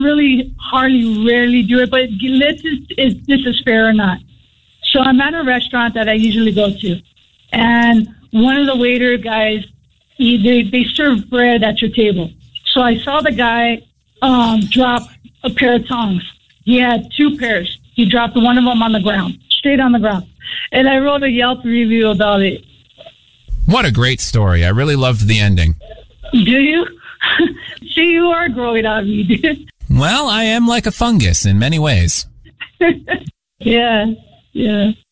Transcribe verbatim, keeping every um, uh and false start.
really hardly, rarely do it, but this is, is this is fair or not. So I'm at a restaurant that I usually go to, and one of the waiter guys, he, they, they serve bread at your table. So I saw the guy um, drop a pair of tongs. He had two pairs. He dropped one of them on the ground, straight on the ground. And I wrote a Yelp review about it. What a great story. I really loved the ending. Do you? See, you are growing on me, dude. Well, I am like a fungus in many ways. Yeah, yeah.